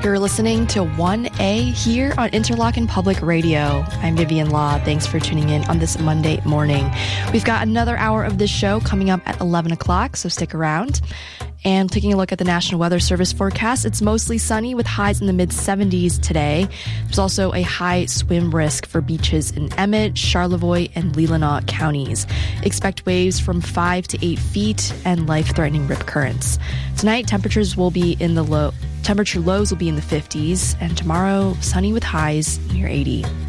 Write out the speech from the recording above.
You're listening to 1A here on Interlochen Public Radio. I'm Vivian Law. Thanks for tuning in on this Monday morning. We've got another hour of this show coming up at 11 o'clock, so stick around. And taking a look at the National Weather Service forecast, it's mostly sunny with highs in the mid-70s today. There's also a high swim risk for beaches in Emmett, Charlevoix, and Leelanau counties. Expect waves from 5 to 8 feet and life-threatening rip currents. Tonight, temperature lows will be in the 50s, and tomorrow, sunny with highs near 80.